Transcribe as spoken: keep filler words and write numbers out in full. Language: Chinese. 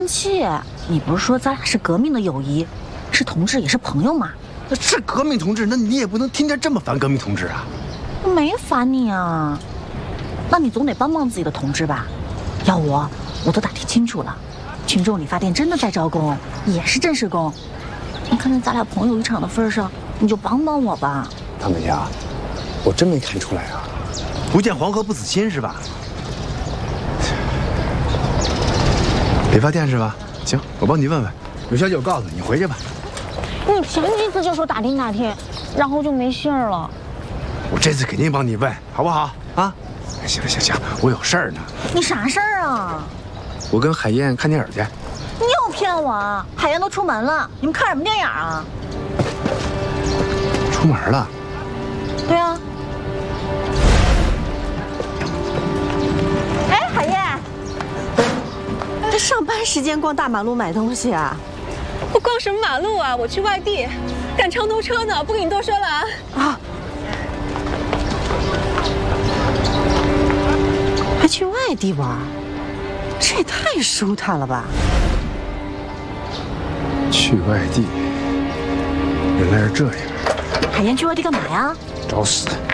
气，你不是说咱俩是革命的友谊，是同志也是朋友吗？ 是革命同志，那你也不能天天这么烦革命同志啊！ 我没烦你啊，那你总得帮帮自己的同志吧？要我，我都打听清楚了，群众理发店真的在招工，也是正式工。你看在咱俩朋友一场的份上，你就帮帮我吧。 唐美霞，我真没看出来啊，不见黄河不死心是吧？理发店是吧？行，我帮你问问，有消息我告诉你，你回去吧。 你前几次就说打听打听，然后就没信儿了。 我这次肯定帮你问，好不好？啊，行行行，我有事儿呢。 你啥事儿啊？ 我跟海燕看电影去。 你又骗我啊！海燕都出门了，你们看什么电影啊？ 出门了？ 对啊。哎，海燕。 这上班时间逛大马路买东西啊？ 我逛什么马路啊？我去外地，赶长途车呢，不跟你多说了啊。 啊！还去外地玩，这也太舒坦了吧！ 去外地，原来是这样。 海燕去外地干嘛呀？ 找死！